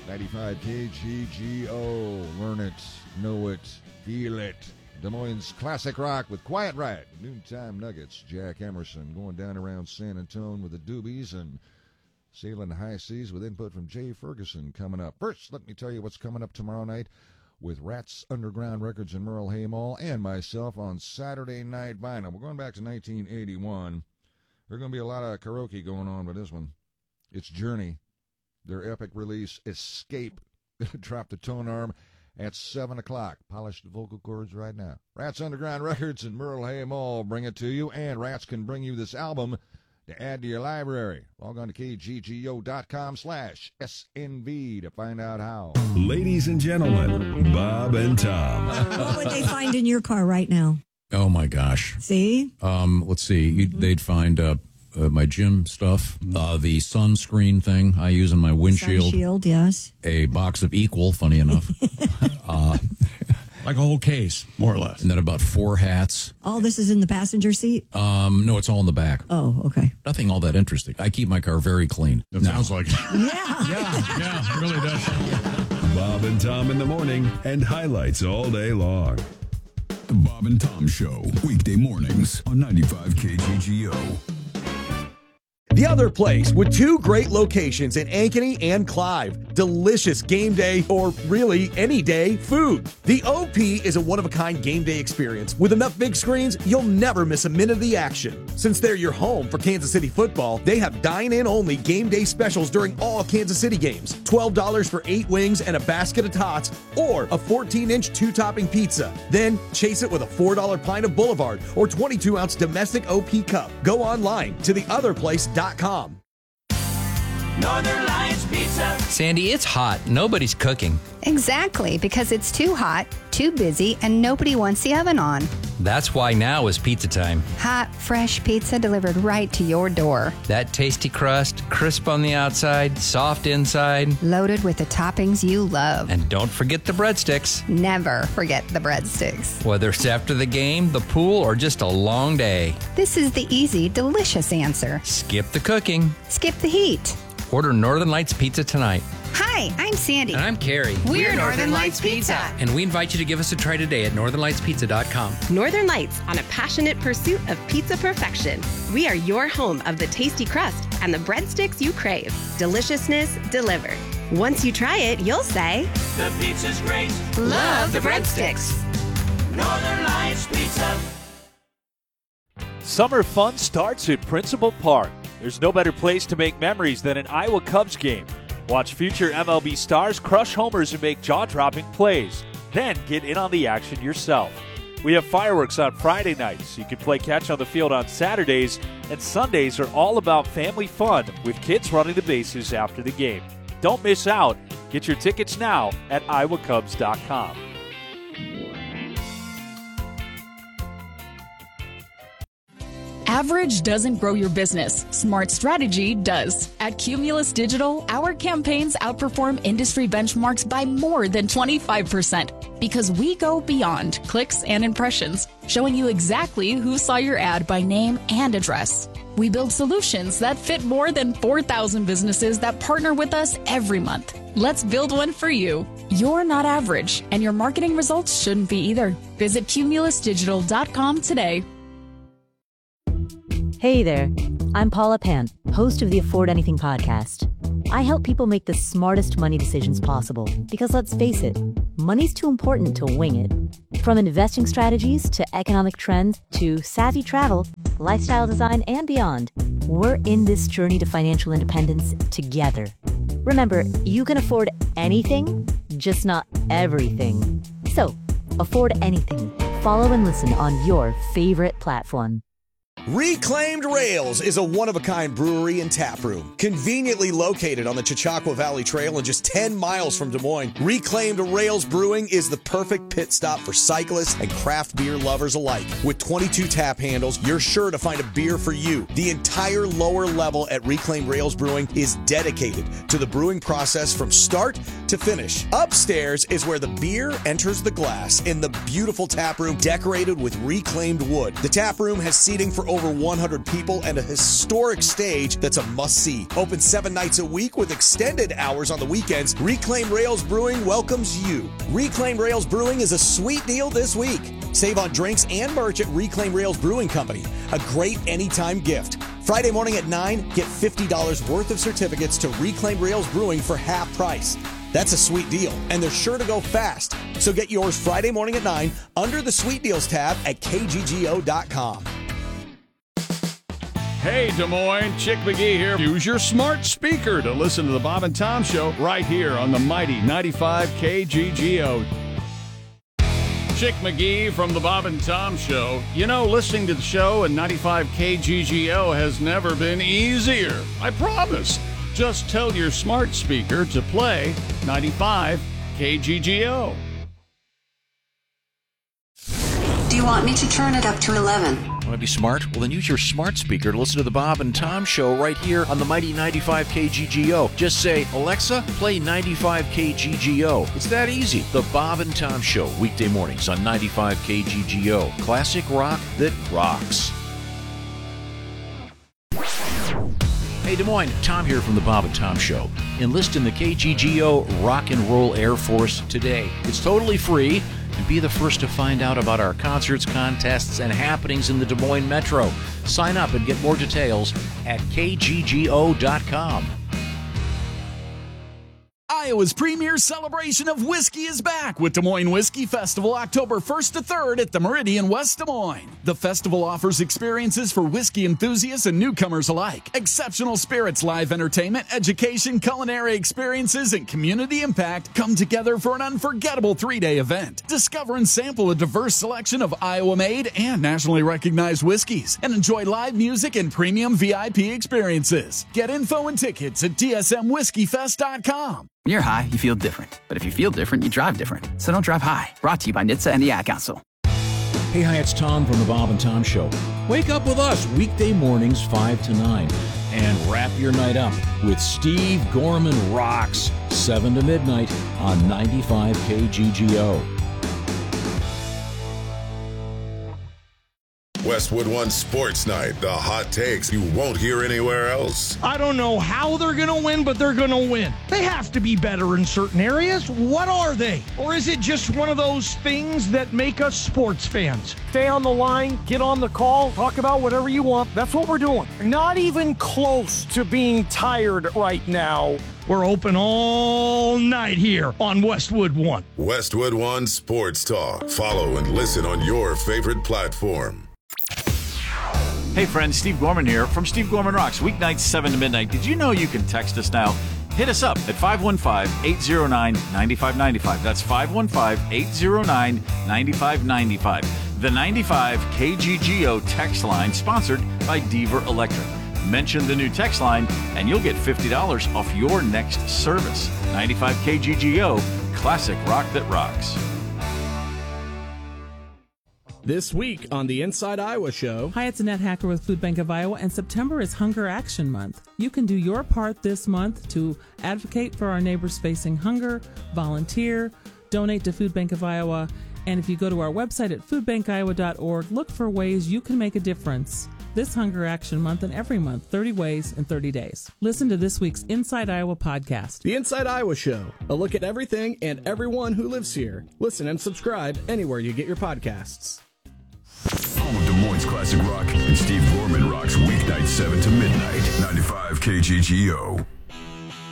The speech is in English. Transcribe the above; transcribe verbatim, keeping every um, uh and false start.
ninety-five K G G O. Learn it, know it, feel it. Des Moines Classic Rock with Quiet Riot. Noontime Nuggets. Jack Emerson going down around San Antonio with the Doobies and sailing the high seas with input from Jay Ferguson coming up. First, let me tell you what's coming up tomorrow night with Rats Underground Records in Merle Hay Mall and myself on Saturday Night Vinyl. We're going back to nineteen eighty-one. There's going to be a lot of karaoke going on with this one. It's Journey. Their epic release, Escape. Drop the tone arm at seven o'clock. Polish the vocal cords right now. Rats Underground Records in Merle Hay Mall bring it to you, and Rats can bring you this album to add to your library. Log on to K G G O dot com slash S N V to find out how. Ladies and gentlemen, Bob and Tom. What would they find in your car right now? Oh, my gosh. See? Um, let's see. You, they'd find uh, uh, my gym stuff, uh, the sunscreen thing I use in my windshield. Shield, yes. A box of Equal, funny enough. uh, like a whole case, more or less. And then about four hats. All this is in the passenger seat? Um, no, it's all in the back. Oh, okay. Nothing all that interesting. I keep my car very clean. That no. sounds like it. Yeah. yeah, yeah, it really does. Bob and Tom in the morning and highlights all day long. The Bob and Tom Show, weekday mornings on ninety-five K G G O. The Other Place, with two great locations in Ankeny and Clive. Delicious game day, or really any day, food. The O P is a one-of-a-kind game day experience. With enough big screens, you'll never miss a minute of the action. Since they're your home for Kansas City football, they have dine-in-only game day specials during all Kansas City games. twelve dollars for eight wings and a basket of tots, or a fourteen-inch two-topping pizza. Then chase it with a four dollar pint of Boulevard or twenty-two ounce domestic O P cup. Go online to the other place dot com. Northern Lights Pizza. Sandy, it's hot. Nobody's cooking. Exactly, because it's too hot, too busy, and nobody wants the oven on. That's why now is pizza time. Hot, fresh pizza delivered right to your door. That tasty crust, crisp on the outside, soft inside. Loaded with the toppings you love. And don't forget the breadsticks. Never forget the breadsticks. Whether it's after the game, the pool, or just a long day. This is the easy, delicious answer. Skip the cooking. Skip the heat. Order Northern Lights Pizza tonight. Hi, I'm Sandy. And I'm Carrie. We're, We're Northern Lights Pizza. And we invite you to give us a try today at northern lights pizza dot com. Northern Lights, on a passionate pursuit of pizza perfection. We are your home of the tasty crust and the breadsticks you crave. Deliciousness delivered. Once you try it, you'll say, the pizza's great. Love the breadsticks. Northern Lights Pizza. Summer fun starts at Principal Park. There's no better place to make memories than an Iowa Cubs game. Watch future M L B stars crush homers and make jaw-dropping plays. Then get in on the action yourself. We have fireworks on Friday nights. You can play catch on the field on Saturdays, and Sundays are all about family fun with kids running the bases after the game. Don't miss out. Get your tickets now at iowa cubs dot com. Average doesn't grow your business. Smart strategy does. At Cumulus Digital, our campaigns outperform industry benchmarks by more than twenty-five percent because we go beyond clicks and impressions, showing you exactly who saw your ad by name and address. We build solutions that fit more than four thousand businesses that partner with us every month. Let's build one for you. You're not average, and your marketing results shouldn't be either. Visit cumulus digital dot com today. Hey there, I'm Paula Pant, host of the Afford Anything podcast. I help people make the smartest money decisions possible because, let's face it, money's too important to wing it. From investing strategies to economic trends to savvy travel, lifestyle design, and beyond, we're in this journey to financial independence together. Remember, you can afford anything, just not everything. So, afford anything. Follow and listen on your favorite platform. Reclaimed Rails is a one-of-a-kind brewery and tap room. Conveniently located on the Chautauqua Valley Trail and just ten miles from Des Moines, Reclaimed Rails Brewing is the perfect pit stop for cyclists and craft beer lovers alike. With twenty-two tap handles, you're sure to find a beer for you. The entire lower level at Reclaimed Rails Brewing is dedicated to the brewing process from start to finish. Upstairs is where the beer enters the glass in the beautiful tap room decorated with reclaimed wood. The tap room has seating for over one hundred people and a historic stage that's a must-see. Open seven nights a week with extended hours on the weekends, Reclaim Rails Brewing welcomes you. Reclaim Rails Brewing is a sweet deal this week. Save on drinks and merch at Reclaim Rails Brewing Company, a great anytime gift. Friday morning at nine, get fifty dollars worth of certificates to Reclaim Rails Brewing for half price. That's a sweet deal, and they're sure to go fast. So get yours Friday morning at nine under the Sweet Deals tab at K G G O dot com. Hey, Des Moines, Chick McGee here. Use your smart speaker to listen to the Bob and Tom Show right here on the mighty ninety-five K G G O. Chick McGee from the Bob and Tom Show. You know, listening to the show at ninety-five K G G O has never been easier. I promise. Just tell your smart speaker to play ninety-five K G G O. Do you want me to turn it up to eleven? Want to be smart? Well, then use your smart speaker to listen to the Bob and Tom Show right here on the mighty ninety-five K G G O. Just say, Alexa, play ninety-five K G G O. It's that easy. The Bob and Tom Show, weekday mornings on ninety-five K G G O. Classic rock that rocks. Hey, Des Moines, Tom here from the Bob and Tom Show. Enlist in the K G G O Rock and Roll Air Force today. It's totally free, and be the first to find out about our concerts, contests, and happenings in the Des Moines Metro. Sign up and get more details at K G G O dot com. Iowa's premier celebration of whiskey is back with Des Moines Whiskey Festival October first to third at the Meridian West Des Moines. The festival offers experiences for whiskey enthusiasts and newcomers alike. Exceptional spirits, live entertainment, education, culinary experiences, and community impact come together for an unforgettable three-day event. Discover and sample a diverse selection of Iowa-made and nationally recognized whiskeys and enjoy live music and premium V I P experiences. Get info and tickets at D S M whiskey fest dot com. When you're high, you feel different. But if you feel different, you drive different. So don't drive high. Brought to you by N H T S A and the Ad Council. Hey, hi, it's Tom from the Bob and Tom Show. Wake up with us weekday mornings five to nine and wrap your night up with Steve Gorman Rocks, seven to midnight on ninety-five K G G O. Westwood One Sports Night, the hot takes you won't hear anywhere else. I don't know how they're going to win, but they're going to win. They have to be better in certain areas. What are they? Or is it just one of those things that make us sports fans? Stay on the line, get on the call, talk about whatever you want. That's what we're doing. Not even close to being tired right now. We're open all night here on Westwood One. Westwood One Sports Talk. Follow and listen on your favorite platform. Hey friends, Steve Gorman here from Steve Gorman Rocks, weeknights seven to midnight. Did you know you can text us now? Hit us up at five one five, eight zero nine, nine five nine five. That's five one five, eight zero nine, nine five nine five. The ninety-five K G G O text line, sponsored by Deaver Electric. Mention the new text line and you'll get fifty dollars off your next service. ninety-five K G G O, classic rock that rocks. This week on the Inside Iowa Show. Hi, it's Annette Hacker with Food Bank of Iowa, and September is Hunger Action Month. You can do your part this month to advocate for our neighbors facing hunger, volunteer, donate to Food Bank of Iowa, and if you go to our website at food bank iowa dot org, look for ways you can make a difference. This Hunger Action Month and every month, thirty ways in thirty days. Listen to this week's Inside Iowa podcast. The Inside Iowa Show, a look at everything and everyone who lives here. Listen and subscribe anywhere you get your podcasts. Home of Des Moines Classic Rock and Steve Gorman Rocks weeknight seven to midnight, ninety-five K G G O.